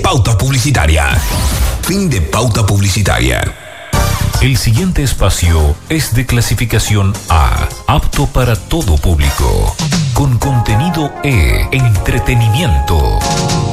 pauta publicitaria. Fin de pauta publicitaria. El siguiente espacio es de clasificación A, apto para todo público, con contenido E, entretenimiento.